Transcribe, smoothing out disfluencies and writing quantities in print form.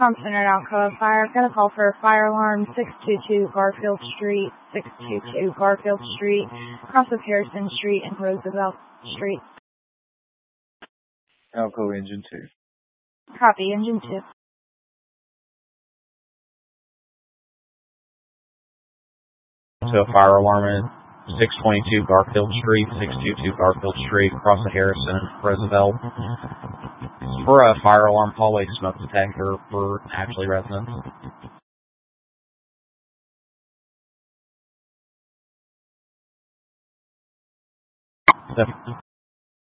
Center Alcoa Fire. Got a call for a fire alarm, 622 Garfield Street, 622 Garfield Street, across of Harrison Street and Roosevelt Street. Alcoa Engine 2. Copy, Engine 2. So a fire alarm at 622 Garfield Street, 622 Garfield Street, across the Harrison and Roosevelt. For a fire alarm hallway smoke detector for Ashley residents.